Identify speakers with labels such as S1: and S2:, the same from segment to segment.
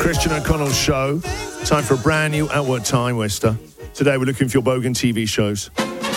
S1: Christian O'Connell Show. Time for a brand new At Work Time Waster. Today we're looking for your bogan TV shows.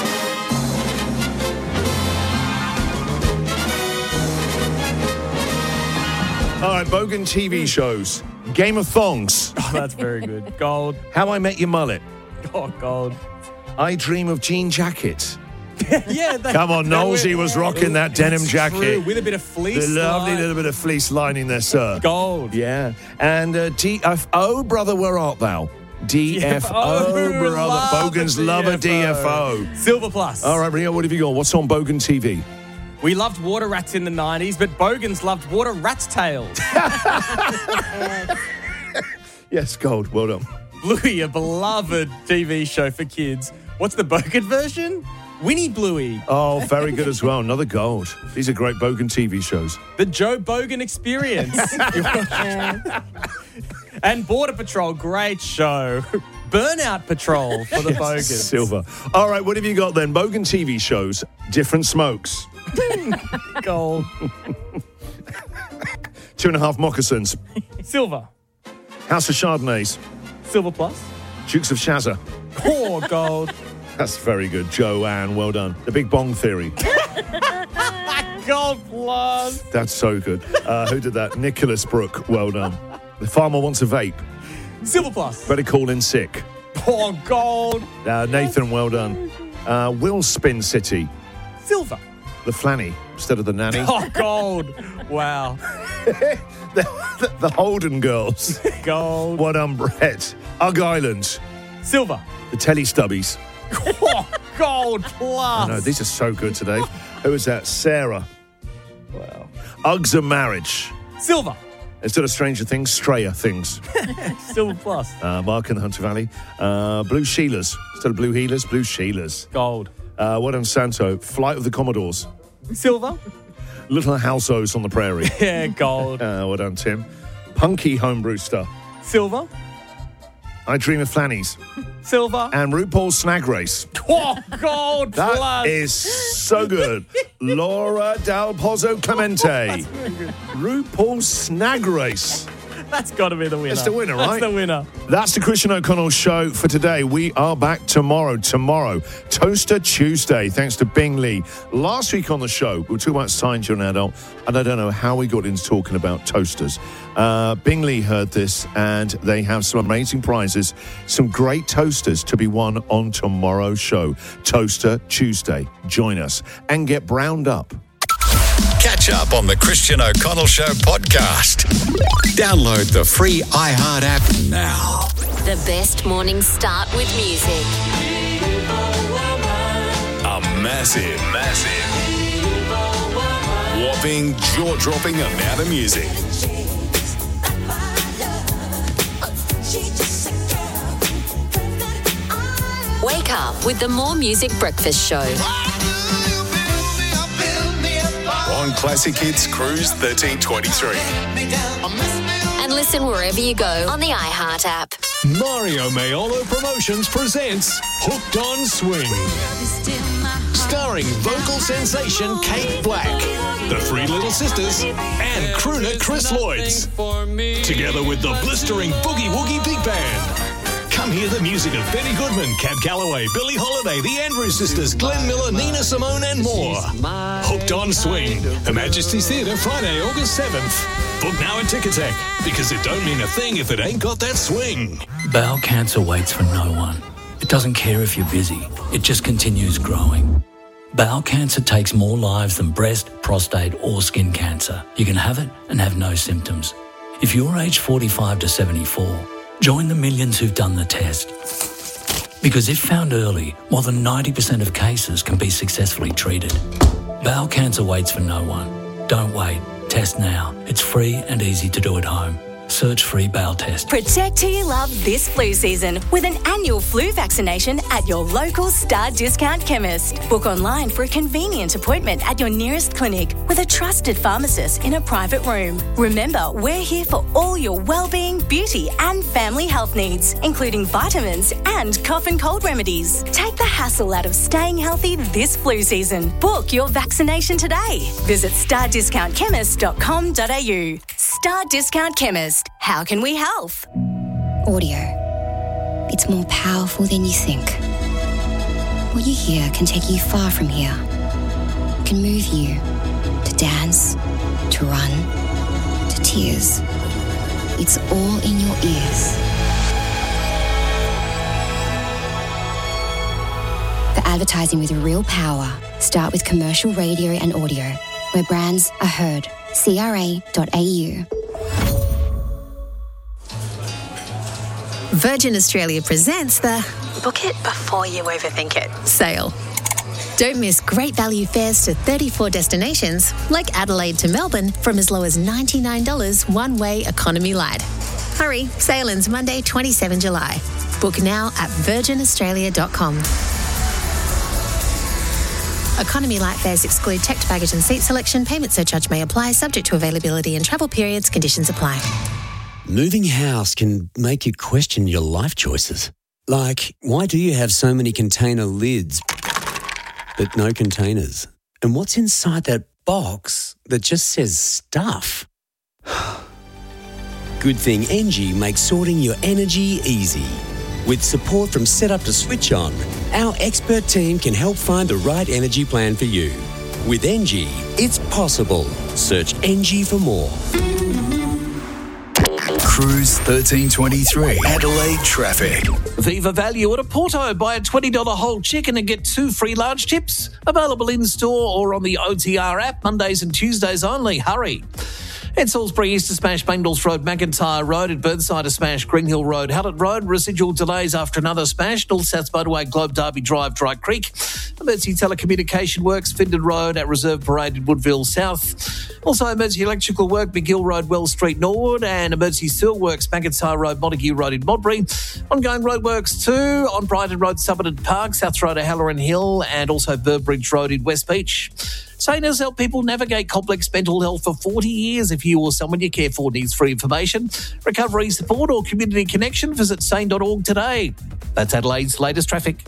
S1: All right, bogan TV shows. Game of Thongs.
S2: Oh, that's very good. Gold.
S1: How I Met Your Mullet.
S2: Oh, gold.
S1: I Dream of Jean Jackets.
S2: Yeah.
S1: Come on, Knowlesy was rocking that denim jacket.
S2: True, with a bit of fleece.
S1: The lovely
S2: line.
S1: little bit of fleece lining there, sir.
S2: Gold.
S1: Yeah. And DFO, brother, where art thou? DFO, brother. Bogans love a DFO.
S2: Silver Plus.
S1: All right, Rio, what have you got? What's on Bogan TV?
S2: We loved Water Rats in the 90s, but Bogans loved Water Rat's Tail.
S1: Yes, gold. Well done.
S2: Bluey, a beloved TV show for kids. What's the Bogan version? Winnie Bluey.
S1: Oh, very good as well. Another gold. These are great Bogan TV shows.
S2: The Joe Bogan Experience. And Border Patrol, great show. Burnout Patrol for the Bogans.
S1: Silver. All right, what have you got then? Bogan TV shows, different smokes.
S2: Gold.
S1: 2.5 moccasins.
S2: Silver.
S1: House of Chardonnays.
S2: Silver Plus.
S1: Dukes of Shazza.
S2: Oh, gold.
S1: That's very good. Joanne, well done. The Big Bong Theory.
S2: Gold Plus.
S1: That's so good. Who did that? Nicholas Brooke, well done. The Farmer Wants a Vape.
S2: Silver Plus.
S1: Better Call In Sick.
S2: Oh, gold.
S1: Nathan, well done. Will Spin City.
S2: Silver.
S1: The Flanny instead of the Nanny.
S2: Oh, gold. Wow.
S1: the Holden Girls.
S2: Gold.
S1: Well done, Brett. Ugg Island.
S2: Silver.
S1: The Teletubbies.
S2: Oh, gold plus.
S1: I know, these are so good today. Who is that? Sarah.
S2: Wow.
S1: Uggs and Marriage.
S2: Silver.
S1: Instead of Stranger Things, Strayer Things.
S2: Silver Plus.
S1: Mark in the Hunter Valley. Blue Sheilas. Instead of Blue Healers, Blue Sheilas.
S2: Gold.
S1: Well done, Santo. Flight of the Commodores.
S2: Silver.
S1: Little Houseos on the Prairie.
S2: Yeah, gold.
S1: Well done, Tim. Punky Homebrewster.
S2: Silver.
S1: I Dream of Flannies.
S2: Silver.
S1: And RuPaul's Snag Race.
S2: Oh, gold
S1: That
S2: plus.
S1: is so good. Laura Dal Pozzo Clemente. RuPaul's Snag Race.
S2: That's got to be the winner.
S1: That's the winner, right?
S2: That's the winner.
S1: That's the Christian O'Connell Show for today. We are back tomorrow. Toaster Tuesday, thanks to Bing Lee. Last week on the show, we were talking about Signs You're an Adult, and I don't know how we got into talking about toasters. Bing Lee heard this, and they have some amazing prizes, some great toasters to be won on tomorrow's show. Toaster Tuesday. Join us and get browned up.
S3: Catch up on the Christian O'Connell Show podcast. Download the free iHeart app now.
S4: The best morning start with music.
S3: A massive, whopping, jaw-dropping amount of music.
S4: Wake up with the More Music Breakfast Show.
S3: On Classic Hits Cruise 1323.
S4: And listen wherever you go on the iHeart app.
S5: Mario Maiolo Promotions presents Hooked on Swing. Starring vocal sensation Kate Black, the Three Little Sisters, and crooner Chris Lloyds. Together with the blistering Boogie Woogie Big Band. Come hear the music of Benny Goodman, Cab Calloway, Billie Holiday, the Andrews Sisters, Glenn Miller, Nina Simone, and more. Hooked on Swing, Her Majesty's Theatre, Friday, August 7th. Book now at Ticketek, because it don't mean a thing if it ain't got that swing.
S6: Bowel cancer waits for no one. It doesn't care if you're busy. It just continues growing. Bowel cancer takes more lives than breast, prostate, or skin cancer. You can have it and have no symptoms. If you're aged 45 to 74, join the millions who've done the test. Because if found early, more than 90% of cases can be successfully treated. Bowel cancer waits for no one. Don't wait. Test now. It's free and easy to do at home. Search free bowel test.
S7: Protect who you love this flu season with an annual flu vaccination at your local Star Discount chemist. Book online for a convenient appointment at your nearest clinic with a trusted pharmacist in a private room. Remember, we're here for all your well-being beauty and family health needs, including vitamins and cough and cold remedies. Take the hassle out of staying healthy this flu season. Book your vaccination today. Visit stardiscountchemist.com.au. Star Discount Chemist. How can we help?
S8: Audio. It's more powerful than you think. What you hear can take you far from here. It can move you to dance, to run, to tears. It's all in your ears. For advertising with real power, start with commercial radio and audio, where brands are heard. CRA.au.
S9: Virgin Australia presents the
S10: Book it before you overthink it
S9: sale. Don't miss great value fares to 34 destinations like Adelaide to Melbourne from as low as $99 one-way economy light. Hurry, sale ends Monday, 27 July. Book now at virginaustralia.com. Economy light fares exclude checked baggage and seat selection. Payment surcharge may apply, subject to availability and travel periods. Conditions apply.
S11: Moving house can make you question your life choices. Like, why do you have so many container lids but no containers? And what's inside that box that just says stuff? Good thing Engie makes sorting your energy easy. With support from Setup to Switch On, our expert team can help find the right energy plan for you. With Engie, it's possible. Search Engie for more.
S3: Cruise 1323. Adelaide traffic.
S12: Viva Value at a Porto. Buy a $20 whole chicken and get 2 free large chips. Available in-store or on the OTR app. Mondays and Tuesdays only. Hurry. At Salisbury East to smash Bangles Road, McIntyre Road. At Burnside to smash Greenhill Road, Hallett Road. Residual delays after another smash. North-South Motorway, Globe Derby Drive, Dry Creek. Emergency telecommunication works, Findon Road at Reserve Parade in Woodville South. Also emergency electrical work, McGill Road, Wells Street, Norwood. And emergency steel works, McIntyre Road, Montague Road in Modbury. Ongoing roadworks too on Brighton Road, Somerton Park, South Road at Halloran Hill. And also Burbridge Road in West Beach. Sane has helped people navigate complex mental health for 40 years. If you or someone you care for needs free information, recovery support or community connection, visit sane.org today. That's Adelaide's latest traffic.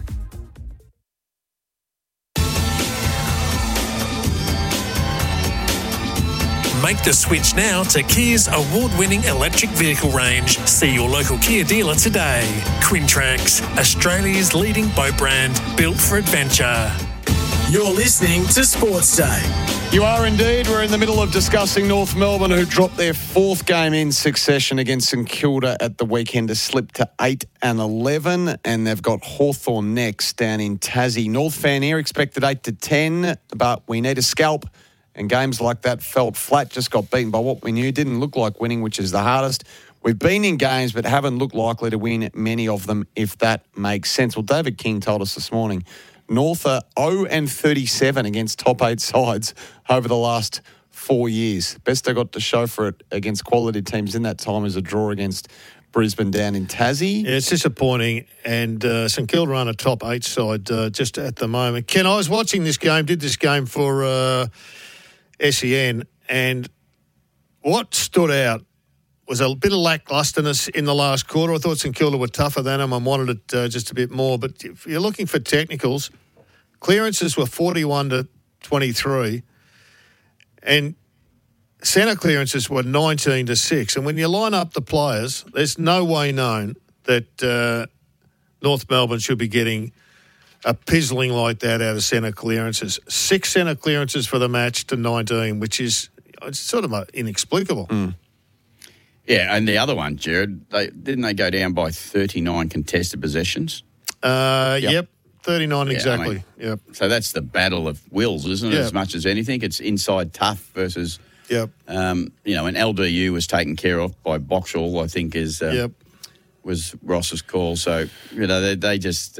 S5: Make the switch now to Kia's award-winning electric vehicle range. See your local Kia dealer today. Quintrax, Australia's leading boat brand, built for adventure.
S13: You're listening to Sports Day.
S14: You are indeed. We're in the middle of discussing North Melbourne, who dropped their 4th game in succession against St Kilda at the weekend to slip to 8-11, and they've got Hawthorn next down in Tassie. North fan here expected 8-10, but we need a scalp, and games like that felt flat, just got beaten by what we knew. Didn't look like winning, which is the hardest. We've been in games but haven't looked likely to win many of them, if that makes sense. Well, David King told us this morning North are 0-37 against top 8 sides over the last 4 years. Best they got to show for it against quality teams in that time is a draw against Brisbane down in Tassie.
S1: Yeah, it's disappointing, and St Kilda are a top 8 side just at the moment. Ken, I was watching this game, did this game for SEN, and what stood out was a bit of lacklusterness in the last quarter. I thought St Kilda were tougher than them and wanted it just a bit more. But if you're looking for technicals, clearances were 41-23, and centre clearances were 19-6. And when you line up the players, there's no way known that North Melbourne should be getting a pizzling like that out of centre clearances. 6 centre clearances for the match to 19, which is sort of inexplicable.
S15: Mm. Yeah, and the other one, Jared, didn't they go down by 39 contested possessions?
S1: Yep, 39 exactly.
S15: I mean,
S1: yep.
S15: So that's the battle of wills, isn't it, as much as anything? It's inside tough versus, and LDU was taken care of by Boxall, I think, was Ross's call. So, they just...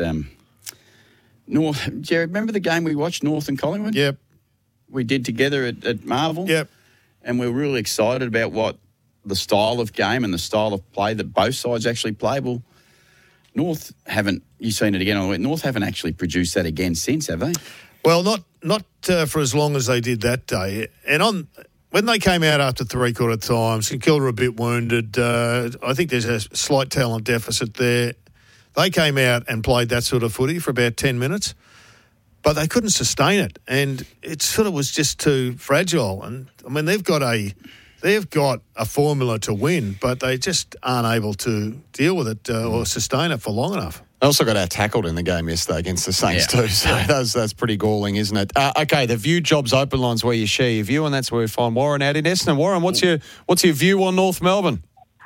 S15: North, Jared, remember the game we watched, North and Collingwood?
S1: Yep.
S15: We did together at Marvel?
S1: Yep.
S15: And we're really excited about what the style of game and the style of play that both sides actually play. Well, North haven't, you've seen it again, North haven't actually produced that again since, have they?
S1: Well, not for as long as they did that day. And
S16: when they came out after three-quarter time, St Kilda a bit wounded. I think there's a slight talent deficit there. They came out and played that sort of footy for about 10 minutes, but they couldn't sustain it, and it sort of was just too fragile. And I mean, they've got a formula to win, but they just aren't able to deal with it or sustain it for long enough.
S14: They also got out-tackled in the game yesterday against the Saints too, so that's pretty galling, isn't it? Okay, the View Jobs Open Line's where you share your view, and that's where we find Warren out in Essendon. Warren, what's your view on North Melbourne?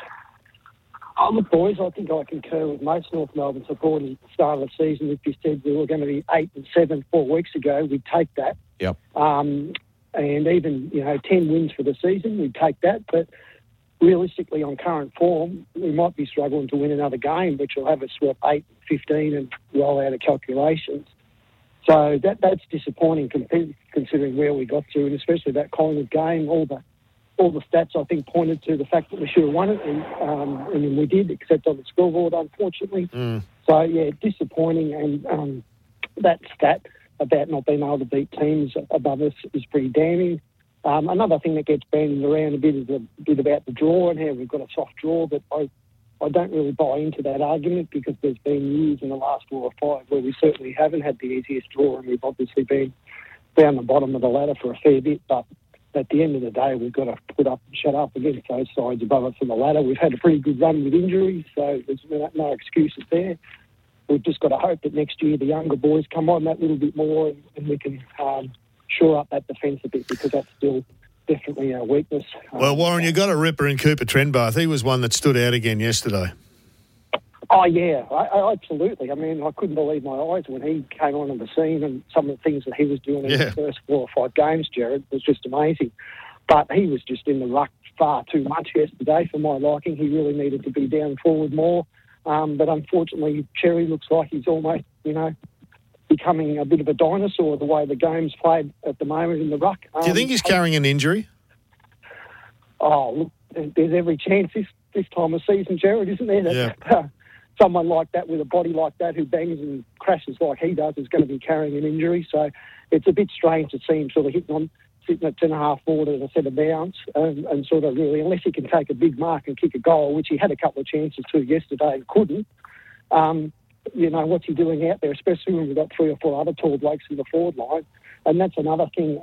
S17: Look, boys, I think I concur with most North Melbourne supporters at the start of the season. If you said we were going to be 8-7 4 weeks ago, we'd take that.
S14: Yep.
S17: And even 10 wins for the season, we'd take that. But realistically, on current form, we might be struggling to win another game, which will have us swap 8-15 and roll out of calculations. So that's disappointing considering where we got to, and especially that Collingwood game. All the stats, I think, pointed to the fact that we should have won it, and we did, except on the scoreboard, unfortunately. So, yeah, disappointing, and that stat about not being able to beat teams above us is pretty damning. Another thing that gets bandied around a bit is a bit about the draw and how we've got a soft draw, but I don't really buy into that argument because there's been years in the last 4 or 5 where we certainly haven't had the easiest draw, and we've obviously been down the bottom of the ladder for a fair bit, but at the end of the day, we've got to put up and shut up against those sides above us on the ladder. We've had a pretty good run with injuries, so there's no excuses there. We've just got to hope that next year the younger boys come on that little bit more and we can shore up that defence a bit, because that's still definitely our weakness.
S16: Well, Warren, you got a ripper in Cooper Trenbath. He was one that stood out again yesterday.
S17: Oh, yeah, I absolutely. I mean, I couldn't believe my eyes when he came onto the scene, and some of the things that he was doing in the first 4 or 5 games, Jared, was just amazing. But he was just in the ruck far too much yesterday for my liking. He really needed to be down forward more. But unfortunately, Cherry looks like he's almost, becoming a bit of a dinosaur the way the game's played at the moment in the ruck.
S16: Do you think he's carrying an injury?
S17: Oh, look, there's every chance this time of season, Jared, isn't there?
S16: Yeah.
S17: Someone like that with a body like that who bangs and crashes like he does is going to be carrying an injury. So it's a bit strange to see him sort of sitting at 10.5 forward at a set of bounce and sort of really, unless he can take a big mark and kick a goal, which he had a couple of chances to yesterday and couldn't. What's he doing out there, especially when we've got 3 or 4 other tall blokes in the forward line. And that's another thing.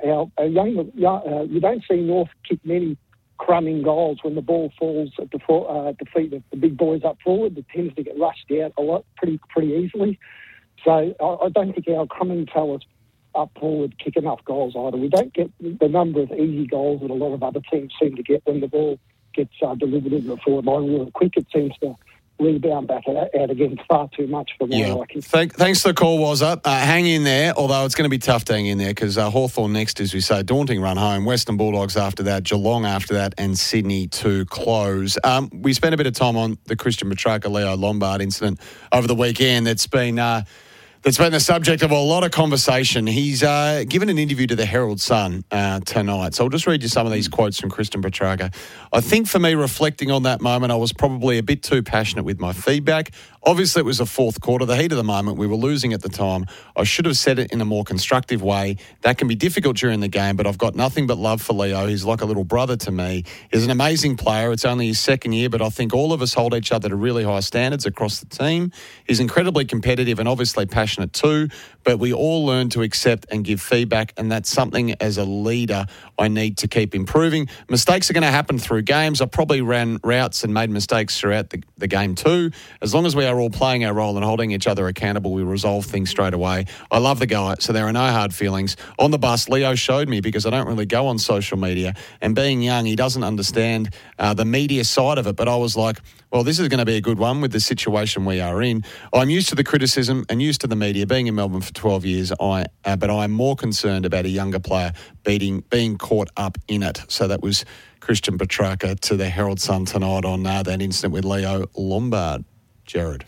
S17: You don't see North kick many crumbing goals when the ball falls at the feet of the big boys up forward. It tends to get rushed out a lot pretty easily. So I don't think our crumbing fellas up forward kick enough goals either. We don't get the number of easy goals that a lot of other teams seem to get when the ball gets delivered in the forward line really quick. It seems to rebound back out again far too much for my liking.
S14: Thanks for the call, Wazza. Hang in there, although it's going to be tough to hang in there because Hawthorn next, as we say, daunting run home. Western Bulldogs after that, Geelong after that, and Sydney to close. We spent a bit of time on the Christian Petrarca, Leo Lombard incident over the weekend. That's been the subject of a lot of conversation. He's given an interview to the Herald Sun tonight. So I'll just read you some of these quotes from Christian Petrarca. I think for me, reflecting on that moment, I was probably a bit too passionate with my feedback. Obviously, it was the fourth quarter, the heat of the moment. We were losing at the time. I should have said it in a more constructive way. That can be difficult during the game, but I've got nothing but love for Leo. He's like a little brother to me. He's an amazing player. It's only his second year, but I think all of us hold each other to really high standards across the team. He's incredibly competitive and obviously passionate too, but we all learn to accept and give feedback, and that's something as a leader I need to keep improving. Mistakes are going to happen through games. I probably ran routes and made mistakes throughout the game too. As long as we are all playing our role and holding each other accountable, we resolve things straight away. I love the guy, so there are no hard feelings. On the bus, Leo showed me, because I don't really go on social media, and being young, he doesn't understand the media side of it, but I was like, well, this is going to be a good one with the situation we are in. I'm used to the criticism and used to the media, being in Melbourne for 12 years, but I'm more concerned about a younger player being caught up in it. So that was Christian Petrarca to the Herald Sun tonight on that incident with Leo Lombard. Jared.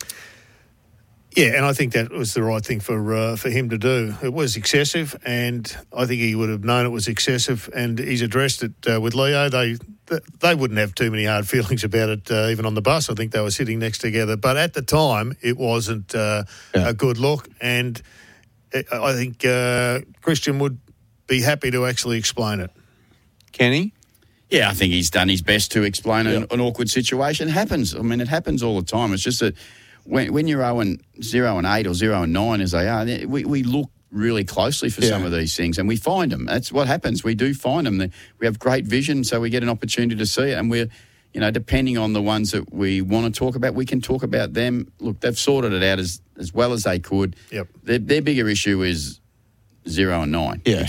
S16: Yeah, and I think that was the right thing for him to do. It was excessive, and I think he would have known it was excessive, and he's addressed it with Leo. They wouldn't have too many hard feelings about it, even on the bus. I think they were sitting next together. But at the time, it wasn't a good look, and I think Christian would be happy to actually explain it.
S14: Kenny?
S15: Yeah, I think he's done his best to explain an awkward situation. It happens. I mean, it happens all the time. It's just that when you're 0-8 or 0-9 as they are, we look really closely for some of these things and we find them. That's what happens. We do find them. We have great vision, so we get an opportunity to see it. And we're, depending on the ones that we want to talk about, we can talk about them. Look, they've sorted it out as well as they could.
S16: Yep.
S15: Their bigger issue is 0 and 9.
S16: Yeah.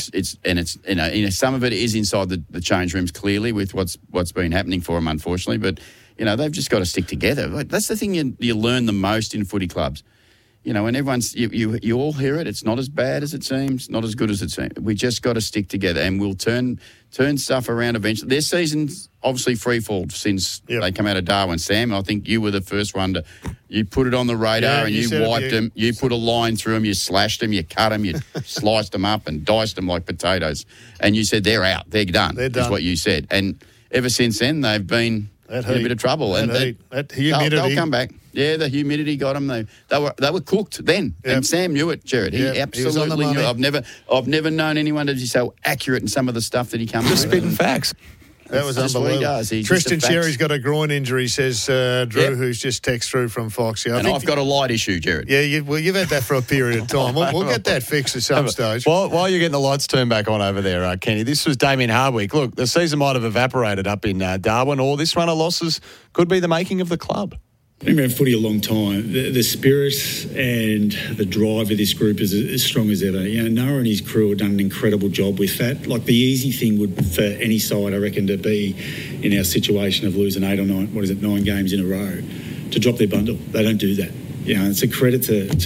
S15: It's some of it is inside the change rooms clearly with what's been happening for them, unfortunately. But they've just got to stick together. Like, that's the thing you learn the most in footy clubs. And everyone's you all hear it. It's not as bad as it seems, not as good as it seems. We just got to stick together, and we'll turn stuff around eventually. Their season's obviously freefall since they come out of Darwin. Sam, I think you were the first one you put it on the radar and you wiped them. You put a line through them, you slashed them, you cut them, you sliced them up and diced them like potatoes. And you said, they're out, they're done, is what you said. And ever since then, they've been in a bit of trouble.
S16: That humidity.
S15: They'll come back. Yeah, the humidity got them. They were cooked then. Yep. And Sam knew it, Jared. He absolutely knew it. I've never known anyone to be so accurate in some of the stuff that he comes with.
S14: Just spitting facts.
S16: That was unbelievable. Tristan Sherry's got a groin injury, says Drew, who's just texted through from Fox.
S15: I've got a light issue, Jared.
S16: Yeah, you've had that for a period of time. We'll get that fixed at some stage.
S14: While you're getting the lights turned back on over there, Kenny, this was Damien Hardwick. Look, the season might have evaporated up in Darwin, or this run of losses could be the making of the club.
S18: I've been around footy a long time. The spirit and the drive of this group is as strong as ever. Noah and his crew have done an incredible job with that. Like, the easy thing would, for any side, I reckon, to be in our situation of losing 8 or 9, 9 games in a row, to drop their bundle. They don't do that. It's a credit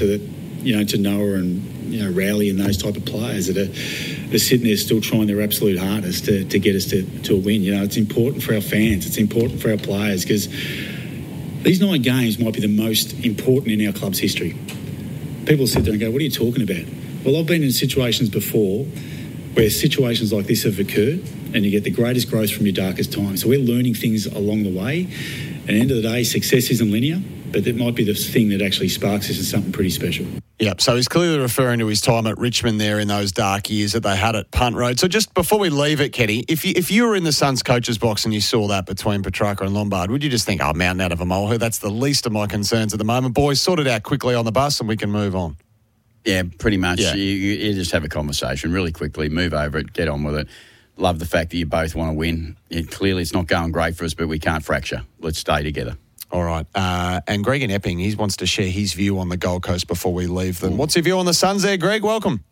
S18: to Noah and Rowley and those type of players that are sitting there still trying their absolute hardest to get us to a win. It's important for our fans. It's important for our players, because these 9 games might be the most important in our club's history. People sit there and go, what are you talking about? Well, I've been in situations before where situations like this have occurred and you get the greatest growth from your darkest time. So we're learning things along the way. At the end of the day, success isn't linear, but it might be the thing that actually sparks us into something pretty special.
S14: Yep, so he's clearly referring to his time at Richmond there in those dark years that they had at Punt Road. So just before we leave it, Kenny, if you were in the Suns coach's box and you saw that between Petrarca and Lombard, would you just think, mountain out of a molehill, that's the least of my concerns at the moment. Boys, sort it out quickly on the bus and we can move on.
S15: Yeah, pretty much. Yeah. You just have a conversation really quickly, move over it, get on with it. Love the fact that you both want to win. Clearly it's not going great for us, but we can't fracture. Let's stay together.
S14: All right. And Greg in Epping, he wants to share his view on the Gold Coast before we leave them. What's your view on the Suns there, Greg? Welcome.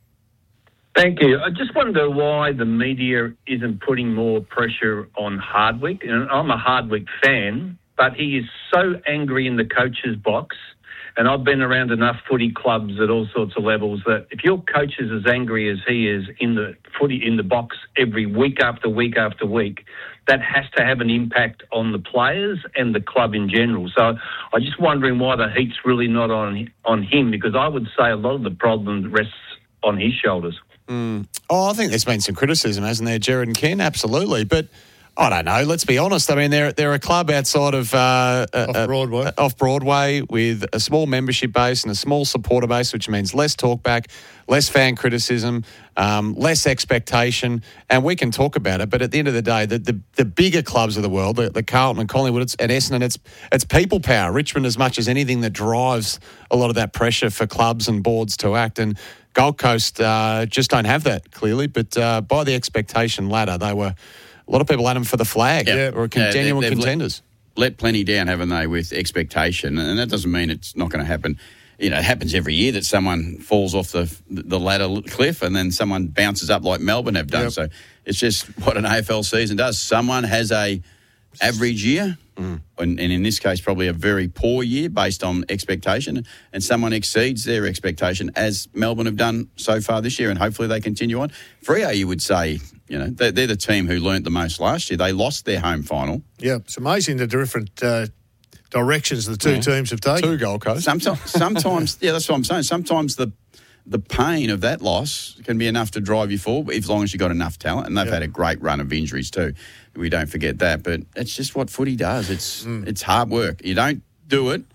S19: Thank you. I just wonder why the media isn't putting more pressure on Hardwick. And I'm a Hardwick fan, but he is so angry in the coach's box. And I've been around enough footy clubs at all sorts of levels that if your coach is as angry as he is in the box every week after week after week, that has to have an impact on the players and the club in general. So I'm just wondering why the heat's really not on him, because I would say a lot of the problem rests on his shoulders.
S14: Oh, I think there's been some criticism, hasn't there, Jared and Ken? Absolutely. But I don't know. Let's be honest. I mean, they're a club outside of off Broadway with a small membership base and a small supporter base, which means less talkback, less fan criticism, less expectation, and we can talk about it. But at the end of the day, the bigger clubs of the world, the Carlton and Collingwood and Essendon, it's people power. Richmond, as much as anything, that drives a lot of that pressure for clubs and boards to act. And Gold Coast just don't have that clearly. But by the expectation ladder, they were. A lot of people had them for the flag or genuine contenders.
S15: Let plenty down, haven't they, with expectation? And that doesn't mean it's not going to happen. It happens every year that someone falls off the ladder cliff and then someone bounces up like Melbourne have done. Yep. So it's just what an AFL season does. Someone has a average year, and in this case probably a very poor year based on expectation, and someone exceeds their expectation, as Melbourne have done so far this year, and hopefully they continue on. Freo, you would say, they're the team who learnt the most last year. They lost their home final.
S16: Yeah, it's amazing the different directions the two teams have taken.
S14: 2 Gold Coast.
S15: Sometimes, yeah, that's what I'm saying. Sometimes the pain of that loss can be enough to drive you forward, as long as you've got enough talent. And they've had a great run of injuries too. We don't forget that. But it's just what footy does. It's hard work. You don't do it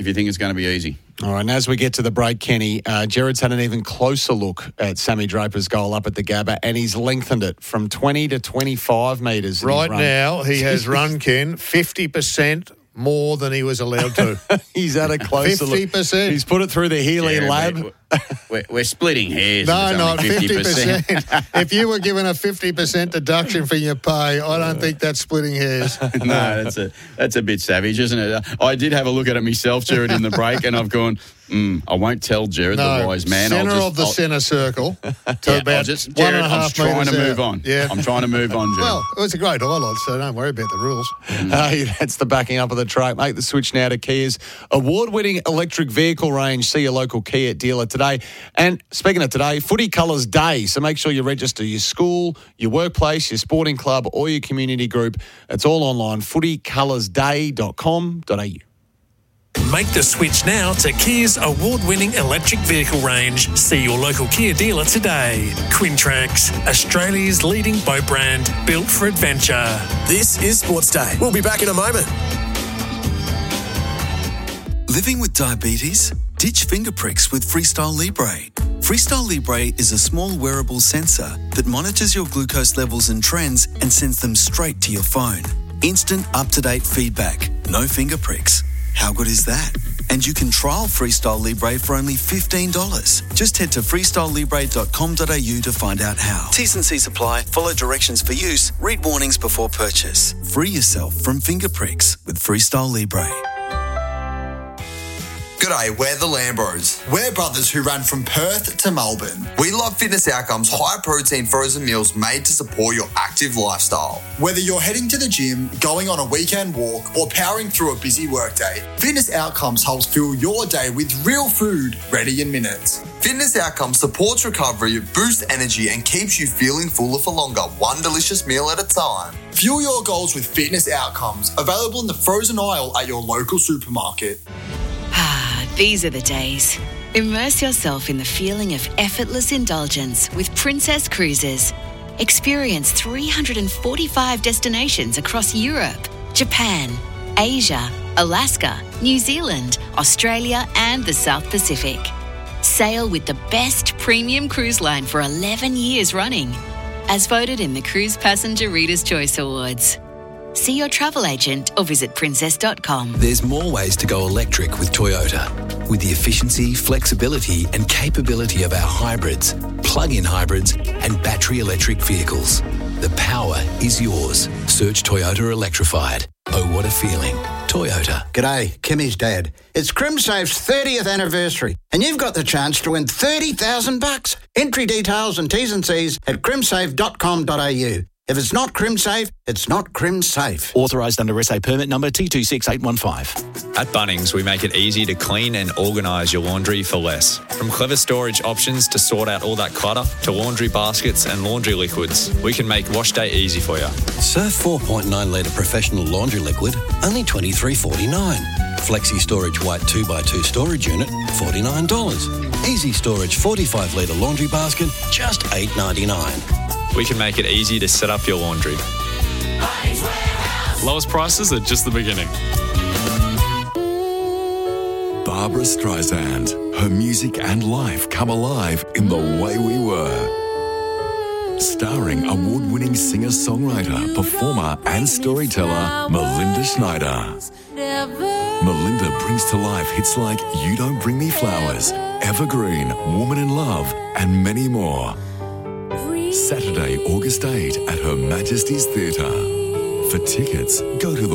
S15: if you think it's going to be easy.
S14: All right, and as we get to the break, Kenny, Jared's had an even closer look at Sammy Draper's goal up at the Gabba, and he's lengthened it from 20 to 25 metres.
S16: Right now, he has run, Ken, 50% more than he was allowed to.
S14: He's had a closer
S16: 50%.
S14: He's put it through the Healy lab.
S15: We're splitting hairs.
S16: No, not 50%. If you were given a 50% deduction for your pay, I don't think that's splitting hairs.
S15: No, that's a bit savage, isn't it? I did have a look at it myself, Jared, in the break, and I've gone, I won't tell Jared, the wise man.
S16: Centre of the centre circle to about
S15: Jared,
S16: 1.5 metres
S15: I'm trying to move on.
S16: Yeah.
S15: I'm trying to move on, Jared.
S16: Well, it was a great highlight, so don't worry about the rules.
S14: That's the backing up of the truck. Make the switch now to Kia's award-winning electric vehicle range. See your local Kia dealer today. And speaking of today, Footy Colours Day. So make sure you register your school, your workplace, your sporting club or your community group. It's all online, footycolorsday.com.au.
S5: Make the switch now to Kia's award-winning electric vehicle range. See your local Kia dealer today. Quintrax, Australia's leading boat brand, built for adventure.
S13: This is Sports Day. We'll be back in a moment.
S20: Living with diabetes? Ditch finger pricks with Freestyle Libre. Freestyle Libre is a small wearable sensor that monitors your glucose levels and trends and sends them straight to your phone. Instant, up-to-date feedback. No finger pricks. How good is that? And you can trial Freestyle Libre for only $15. Just head to freestylelibre.com.au to find out how. T's and C's apply. Follow directions for use. Read warnings before purchase. Free yourself from finger pricks with Freestyle Libre.
S21: G'day, we're the Lambros. We're brothers who ran from Perth to Melbourne. We love Fitness Outcomes high-protein frozen meals made to support your active lifestyle. Whether you're heading to the gym, going on a weekend walk, or powering through a busy workday, Fitness Outcomes helps fuel your day with real food ready in minutes. Fitness Outcomes supports recovery, boosts energy, and keeps you feeling fuller for longer, one delicious meal at a time. Fuel your goals with Fitness Outcomes, available in the frozen aisle at your local supermarket.
S22: These are the days. Immerse yourself in the feeling of effortless indulgence with Princess Cruises. Experience 345 destinations across Europe, Japan, Asia, Alaska, New Zealand, Australia, and the South Pacific. Sail with the best premium cruise line for 11 years running, as voted in the Cruise Passenger Reader's Choice Awards. See your travel agent or visit princess.com.
S23: There's more ways to go electric with Toyota. With the efficiency, flexibility and capability of our hybrids, plug-in hybrids and battery electric vehicles. The power is yours. Search Toyota Electrified. Oh, what a feeling. Toyota.
S24: G'day, Kimmy's dad. It's CrimSafe's 30th anniversary, and you've got the chance to win $30,000. Entry details and T's and C's at crimsafe.com.au. If it's not CrimSafe, it's not CrimSafe.
S25: Authorised under SA permit number T26815.
S26: At Bunnings, we make it easy to clean and organise your laundry for less. From clever storage options to sort out all that clutter, to laundry baskets and laundry liquids, we can make wash day easy for you.
S27: Surf 4.9 litre professional laundry liquid, only $23.49. Flexi Storage White 2x2 storage unit, $49. Easy Storage 45 litre laundry basket, just $8.99.
S26: We can make it easy to set up your laundry.
S28: Lowest prices are just the beginning.
S29: Barbra Streisand. Her music and life come alive in The Way We Were. Starring award-winning singer-songwriter, performer and storyteller Melinda Schneider. Melinda brings to life hits like You Don't Bring Me Flowers, Evergreen, Woman in Love, and many more. Saturday, August 8 at Her Majesty's Theatre. For tickets, go to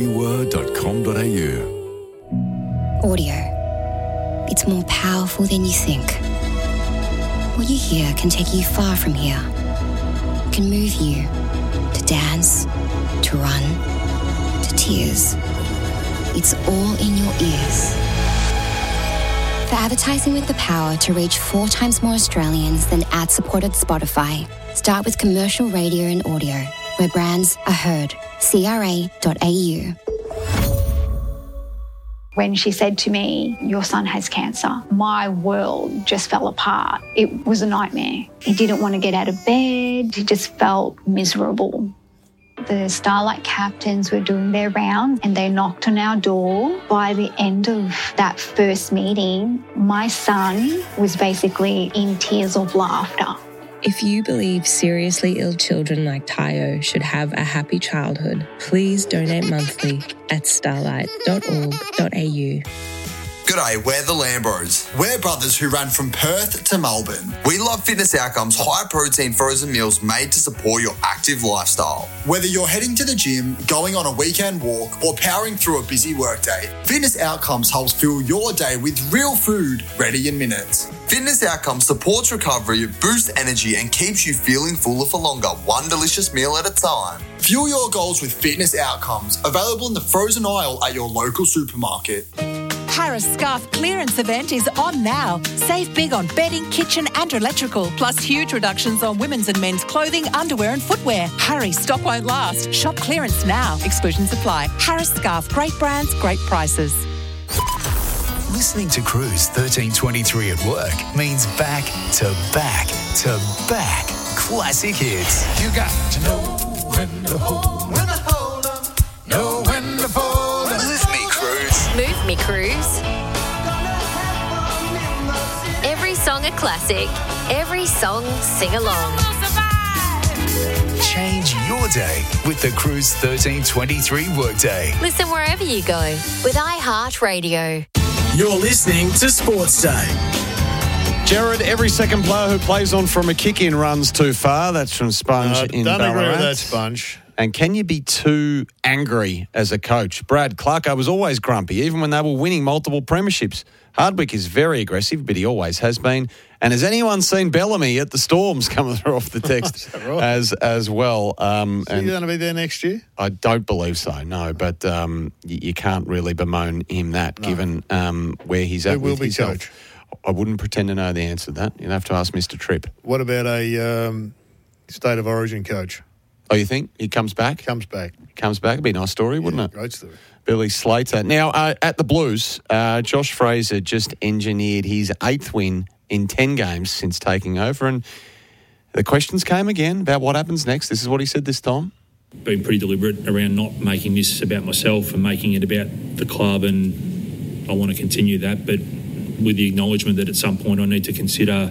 S29: thewaywewere.com.au.
S8: Audio. It's more powerful than you think. What you hear can take you far from here. It can move you to dance, to run, to tears. It's all in your ears. For advertising with the power to reach 4 times more Australians than ad-supported Spotify, start with commercial radio and audio, where brands are heard. CRA.au.
S30: When she said to me, "Your son has cancer," my world just fell apart. It was a nightmare. He didn't want to get out of bed. He just felt miserable. The Starlight captains were doing their rounds and they knocked on our door. By the end of that first meeting, my son was basically in tears of laughter.
S1: If you believe seriously ill children like Tayo should have a happy childhood, please donate monthly at starlight.org.au.
S21: G'day, we're the Lambros. We're brothers who ran from Perth to Melbourne. We love Fitness Outcomes high-protein frozen meals made to support your active lifestyle. Whether you're heading to the gym, going on a weekend walk, or powering through a busy workday, Fitness Outcomes helps fill your day with real food ready in minutes. Fitness Outcomes supports recovery, boosts energy, and keeps you feeling fuller for longer, one delicious meal at a time. Fuel your goals with Fitness Outcomes, available in the frozen aisle at your local supermarket.
S2: Harris Scarf clearance event is on now. Save big on bedding, kitchen and electrical, plus huge reductions on women's and men's clothing, underwear and footwear. Hurry, stock won't last. Shop clearance now. Exclusions apply. Harris Scarf, great brands, great prices.
S3: Listening to Cruise 1323 at work means back to back to back classic hits.
S4: You got to know when to hold, know when to fold.
S3: Move me, Cruise.
S6: Move me, Cruise. Every song a classic, every song sing along.
S3: Change your day with the Cruise 1323 workday.
S6: Listen wherever you go with iHeartRadio.
S13: You're listening to Sports Day.
S14: Jared, every second player who plays on from a kick-in runs too far. That's from Sponge in Ballarat.
S16: Don't agree with that, Sponge.
S14: And can you be too angry as a coach? Brad Clarko was always grumpy, even when they were winning multiple premierships. Hardwick is very aggressive, but he always has been. And has anyone seen Bellamy at the Storms coming through off the text right? as well?
S16: So you're going to be there next year?
S14: I don't believe so, no. But you can't really bemoan him given where he's at.
S16: Who will be coach?
S14: I wouldn't pretend to know the answer to that. You'd have to ask Mr. Tripp.
S16: What about a State of Origin coach?
S14: Oh, you think he comes back?
S16: Comes back.
S14: It'd be a nice story, wouldn't it?
S16: Great story.
S14: Billy Slater. Now, at the Blues, Josh Fraser just engineered his 8th win in 10 games since taking over. And the questions came again about what happens next. This is what he said this time.
S7: Been pretty deliberate around not making this about myself and making it about the club, and I want to continue that, but with the acknowledgement that at some point I need to consider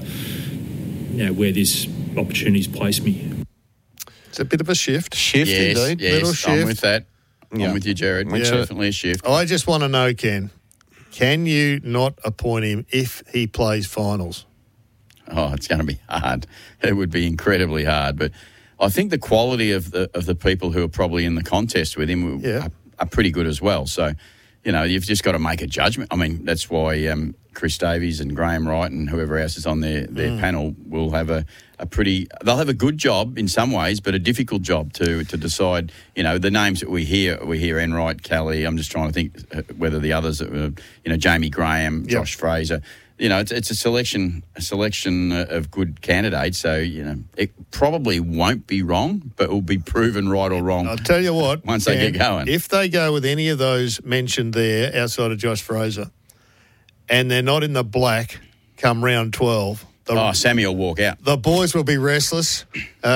S7: where this opportunity's placed me.
S16: It's a bit of a shift.
S14: Shift,
S15: yes,
S14: indeed.
S15: Yes,
S16: little shift.
S15: I'm with that. I'm with you, Jared. It's definitely a shift.
S16: I just want to know, Ken, can you not appoint him if he plays finals?
S15: Oh, it's going to be hard. It would be incredibly hard. But I think the quality of the people who are probably in the contest with him are pretty good as well. So, you've just got to make a judgment. I mean, that's why Chris Davies and Graham Wright and whoever else is on their panel will have they'll have a good job in some ways, but a difficult job to decide, the names that we hear Enright, Kelly. I'm just trying to think whether the others, Jamie Graham, Josh Fraser. It's a selection of good candidates. So, it probably won't be wrong, but it will be proven right or wrong.
S16: I'll tell you what.
S15: Once they get going.
S16: If they go with any of those mentioned there outside of Josh Fraser and they're not in the black come round 12...
S15: Sammy will walk out.
S16: The boys will be restless.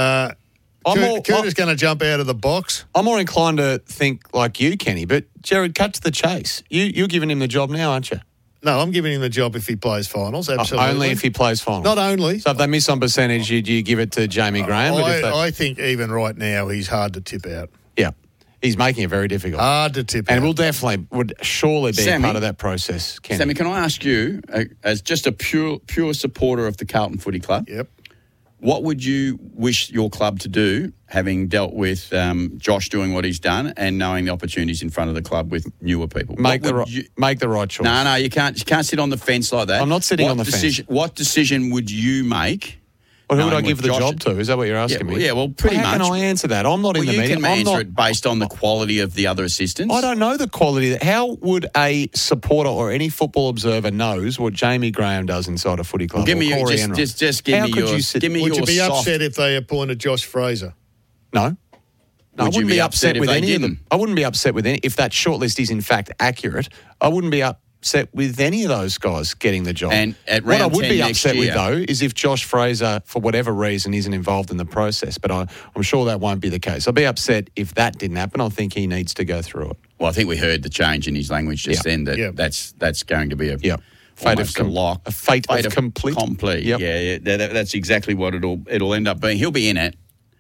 S16: Curtis going to jump out of the box.
S14: I'm more inclined to think like you, Kenny, but Jared, cut to the chase. You're giving him the job now, aren't you?
S16: No, I'm giving him the job if he plays finals, absolutely.
S14: Only if he plays finals?
S16: Not only.
S14: So if they miss on percentage, you give it to Jamie Graham?
S16: I think even right now he's hard to tip out.
S14: Yeah. He's making it very difficult.
S16: Hard to tip out.
S14: And would surely be
S15: Sammy,
S14: a part of that process, Kenny.
S15: Sammy, can I ask you, as just a pure supporter of the Carlton Footy Club, what would you wish your club to do, having dealt with Josh doing what he's done and knowing the opportunities in front of the club with newer people?
S14: Make the right choice.
S15: No, you can't sit on the fence like that.
S14: I'm not sitting on the fence.
S15: What decision would you make?
S14: Well, who would I give the job to? Is that what you're asking me?
S15: Yeah, well, pretty much.
S14: How can I answer that? I'm not in the meeting.
S15: You can answer it based on the quality of the other assistants.
S14: I don't know the quality. How would a supporter or any football observer knows what Jamie Graham does inside a footy club?
S15: Well, give me just give me your.
S16: Would you be upset if they appointed Josh Fraser?
S14: No. I wouldn't be upset with any of them.
S15: didn't?
S14: I wouldn't be upset with any if that shortlist is in fact accurate. I wouldn't be upset with any of those guys getting the job.
S15: And at
S14: what I
S15: round
S14: would
S15: 10
S14: be
S15: next
S14: upset with,
S15: year-
S14: though, is if Josh Fraser, for whatever reason, isn't involved in the process. But I'm sure that won't be the case. I'll be upset if that didn't happen. I think he needs to go through it.
S15: Well, I think we heard the change in his language just then. That's going to be a
S14: Fate
S15: almost
S14: of
S15: a lock.
S14: A fate of complete. Yep.
S15: Yeah, that's exactly what it'll end up being. He'll be in it,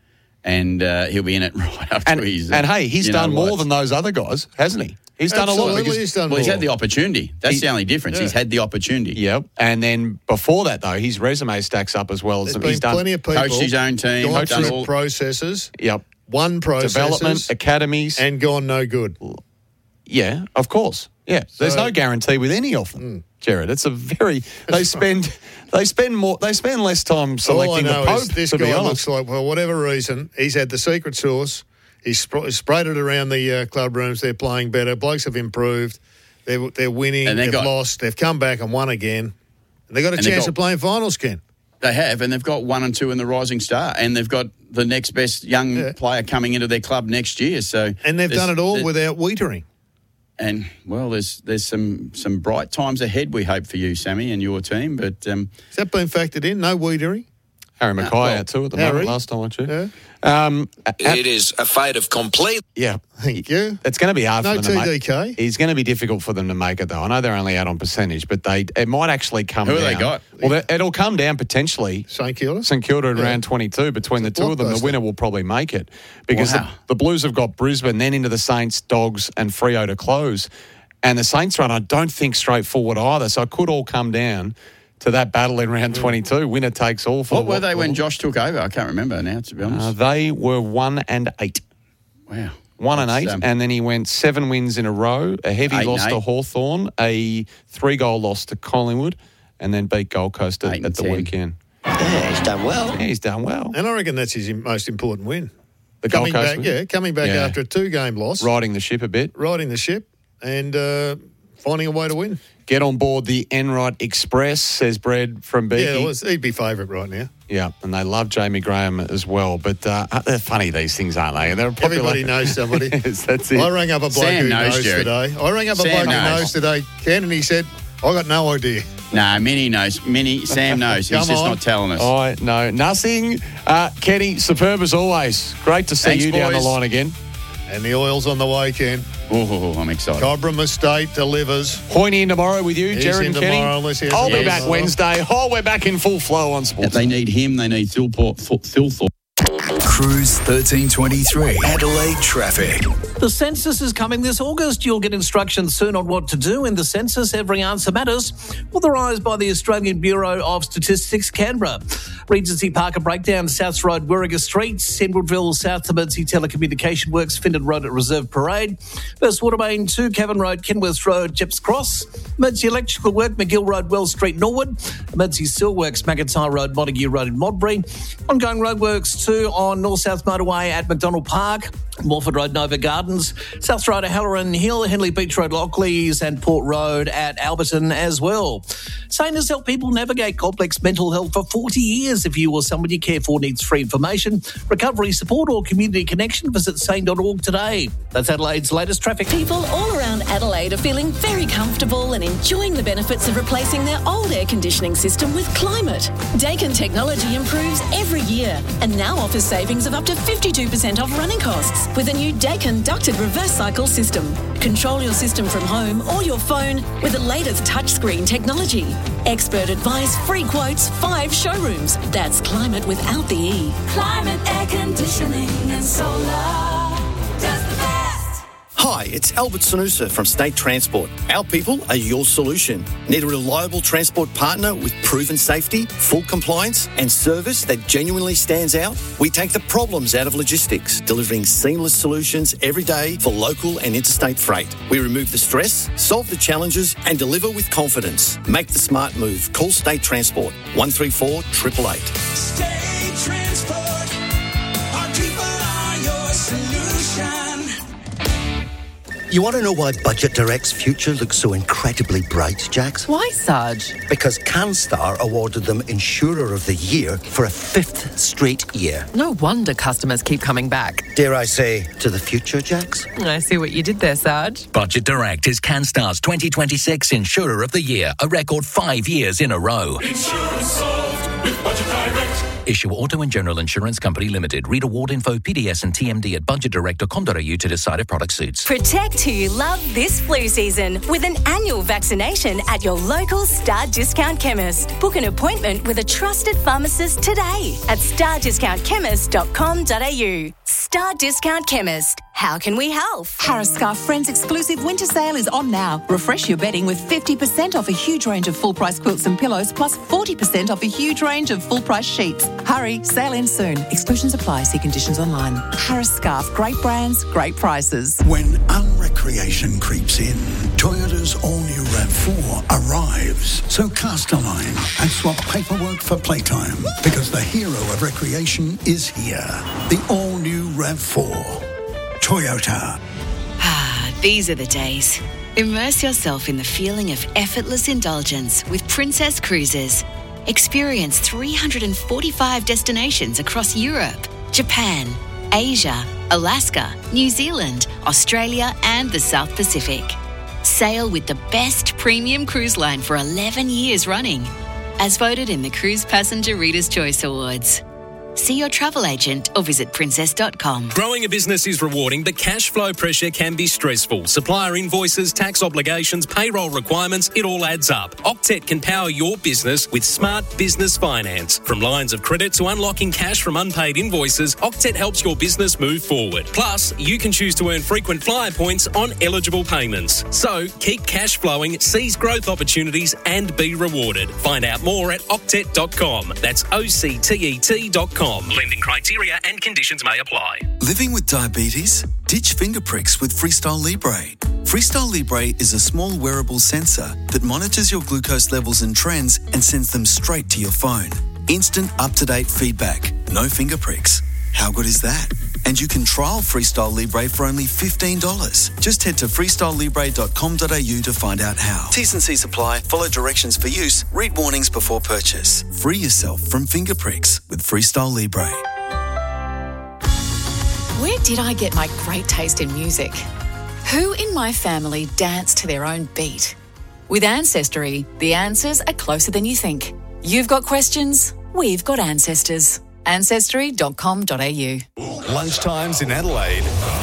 S15: and he'll be in it right after he's.
S14: And hey, he's done more than those other guys, hasn't he? He's done a lot.
S15: He's had the opportunity. That's the only difference.
S14: Yeah.
S15: He's had the opportunity.
S14: Yep. And then before that, though, his resume stacks up as well.
S16: There's
S14: He's
S16: been plenty of people
S15: coached his own team,
S16: gone
S15: done
S16: through
S15: all
S16: processes,
S14: won
S16: processes,
S14: development academies,
S16: and gone no good.
S14: Yeah, of course. Yeah, there's no guarantee with any of them, Jared. It's a very they spend less time selecting the Pope.
S16: This
S14: to be
S16: guy
S14: honest.
S16: looks like, for whatever reason, he's had the secret sauce. He's sprayed it around the club rooms. They're playing better. Blokes have improved. They're winning.
S15: And
S16: they've lost. They've come back and won again. And they've got a chance of playing finals, Ken.
S15: They have, and they've got 1 and 2 in the Rising Star, and they've got the next best young player coming into their club next year. So,
S16: and they've done it all without Wiedering.
S15: And well, there's some bright times ahead. We hope for you, Sammy, and your team. But
S16: has that been factored in? No Wiedering.
S14: Harry Mackay out too at the moment. Last time I checked.
S16: Yeah.
S5: It is a fate of complete.
S14: Yeah.
S16: Thank you.
S14: It's going to be hard
S16: No
S14: for them to
S16: TDK.
S14: make. It's going to be difficult for them to make it, though. I know they're only out on percentage, but it might actually come
S15: Who
S14: down.
S15: have they got?
S14: Well, it'll come down potentially.
S16: St Kilda?
S14: St Kilda at round 22. Between the two of them, the winner will probably make it. Because the Blues have got Brisbane, then into the Saints, Dogs and Freo to close. And the Saints run, I don't think, straightforward either. So it could all come down to that battle in round 22. Winner takes all.
S15: What were they when Josh took over? I can't remember now, to be honest.
S14: They were 1 and 8.
S15: Wow.
S14: 1 and 8, and then he went 7 wins in a row, a heavy loss to Hawthorn, a 3-goal loss to Collingwood, and then beat Gold Coast at the
S5: 10.
S14: weekend.
S5: Yeah, he's done well.
S14: Yeah, he's done well.
S16: And I reckon that's his most important win.
S14: The Gold Coast win?
S16: Coming back after a 2-game loss.
S14: Riding the ship a bit.
S16: And finding a way to win.
S14: Get on board the Enright Express, says Brad from Beaky.
S16: Yeah, well, he'd be favourite right now.
S14: Yeah, and they love Jamie Graham as well. But they're funny, these things, aren't they? They're
S16: Everybody knows somebody.
S14: Yes, that's it.
S16: I rang up a bloke who knows today. Ken, and he said, I got no idea.
S15: Nah, Minnie knows. Sam knows. He's just not telling us.
S14: I know nothing. Kenny, superb as always. Great to see you down the line again.
S16: And the oil's on the way, Ken.
S15: Oh, I'm excited.
S16: Cobram Estate delivers.
S14: Hoyne in tomorrow with you, Jared and Kenny. I'll be back Wednesday. We're back in full flow on Sports.
S15: They need him. They need Philthorpe.
S3: Cruise 1323. Adelaide traffic.
S9: The census is coming this August. You'll get instructions soon on what to do in the census. Every answer matters. Authorised by the Australian Bureau of Statistics, Canberra. Regency Park a breakdown, South Road, Werriga Street, Sandwoodville, South to Mersey Telecommunication Works, Findon Road at Reserve Parade, First Watermain, 2 Cavan Road, Kenworth Road, Jeps Cross, Mersey Electrical Work, McGill Road, Wells Street, Norwood, Mersey Steelworks, McIntyre Road, Montague Road in Modbury, ongoing roadworks 2 on North-South Motorway at McDonald Park, Morford Road, Nova Gardens, South Road at Halloran Hill, Henley Beach Road, Lockleys, and Port Road at Alberton as well. Sane has helped people navigate complex mental health for 40 years. If you or someone you care for needs free information, recovery support, or community connection, visit sane.org today. That's Adelaide's latest traffic.
S10: People all around Adelaide are feeling very comfortable and enjoying the benefits of replacing their old air conditioning system with Climate. Daikin technology improves every year and now offers savings of up to 52% off running costs with a new Daikin ducted reverse cycle system. Control your system from home or your phone with the latest touchscreen technology. Expert advice, free quotes, 5 showrooms. That's Climate without the E.
S4: Climate air conditioning and solar does the best.
S11: Hi, it's Albert Sanusa from State Transport. Our people are your solution. Need a reliable transport partner with proven safety, full compliance and service that genuinely stands out? We take the problems out of logistics, delivering seamless solutions every day for local and interstate freight. We remove the stress, solve the challenges and deliver with confidence. Make the smart move. Call State Transport 134 888.
S4: State Transport, our people are your solution.
S12: You want to know why Budget Direct's future looks so incredibly bright, Jax?
S17: Why, Sarge?
S12: Because CanStar awarded them Insurer of the Year for a 5th straight year.
S17: No wonder customers keep coming back.
S12: Dare I say, to the future, Jax?
S17: I see what you did there, Sarge.
S18: Budget Direct is CanStar's 2026 Insurer of the Year, a record 5 years in a row.
S4: Insurance solved with Budget Direct.
S18: Issue Auto and General Insurance Company Limited. Read award info, PDS and TMD at budgetdirect.com.au to decide if product suits.
S19: Protect who you love this flu season with an annual vaccination at your local Star Discount Chemist. Book an appointment with a trusted pharmacist today at stardiscountchemist.com.au. Star Discount Chemist. How can we help?
S2: Harris Scarf Friends exclusive winter sale is on now. Refresh your bedding with 50% off a huge range of full-price quilts and pillows, plus 40% off a huge range of full-price sheets. Hurry, sale ends soon. Exclusions apply. See conditions online. Harris Scarf. Great brands, great prices.
S20: When unrecreation creeps in, Toyota's all-new RAV4 arrives. So cast a line and swap paperwork for playtime, because the hero of recreation is here. The all-new RAV4. Toyota.
S22: These are the days. Immerse yourself in the feeling of effortless indulgence with Princess Cruises. Experience 345 destinations across Europe, Japan, Asia, Alaska, New Zealand, Australia, and the South Pacific. Sail with the best premium cruise line for 11 years running, as voted in the Cruise Passenger Reader's Choice Awards. See your travel agent or visit princess.com.
S23: Growing a business is rewarding, but cash flow pressure can be stressful. Supplier invoices, tax obligations, payroll requirements, it all adds up. Octet can power your business with smart business finance. From lines of credit to unlocking cash from unpaid invoices, Octet helps your business move forward. Plus, you can choose to earn frequent flyer points on eligible payments. So, keep cash flowing, seize growth opportunities and be rewarded. Find out more at octet.com. That's OCTET.com. Lending criteria and conditions may apply.
S24: Living with diabetes? Ditch finger pricks with Freestyle Libre. Freestyle Libre is a small wearable sensor that monitors your glucose levels and trends and sends them straight to your phone. Instant up-to-date feedback. No finger pricks. How good is that? And you can trial Freestyle Libre for only $15. Just head to freestylelibre.com.au to find out how. T's and C's apply. Follow directions for use. Read warnings before purchase. Free yourself from finger pricks with Freestyle Libre.
S25: Where did I get my great taste in music? Who in my family danced to their own beat? With Ancestry, the answers are closer than you think. You've got questions, we've got ancestors. Ancestry.com.au.
S27: Lunchtimes in Adelaide,